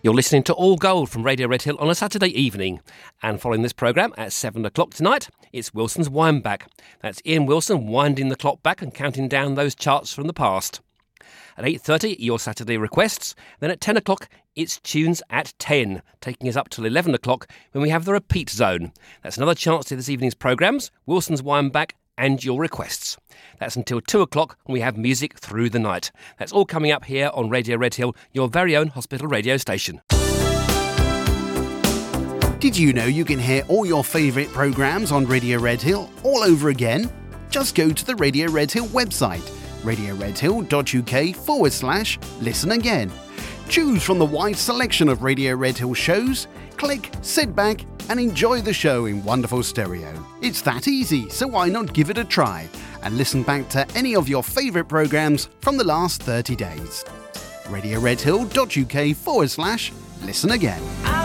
You're listening to All Gold from Radio Red Hill on a Saturday evening. And following this programme at 7 o'clock tonight, it's Wilson's Wind Back. That's Ian Wilson winding the clock back and counting down those charts from the past. At 8:30, your Saturday requests. Then at 10 o'clock, it's Tunes at 10, taking us up till 11 o'clock when we have the Repeat Zone. That's another chance to this evening's programmes, Wilson's Wind Back and your requests. That's until 2 o'clock when we have music through the night. That's all coming up here on Radio Red Hill, your very own hospital radio station. Did you know you can hear all your favourite programmes on Radio Red Hill all over again? Just go to the Radio Red Hill website, radioredhill.uk/listen again. Choose from the wide selection of Radio Red Hill shows, click, sit back and enjoy the show in wonderful stereo. It's that easy, so why not give it a try and listen back to any of your favourite programmes from the last 30 days. radioredhill.uk/listen again.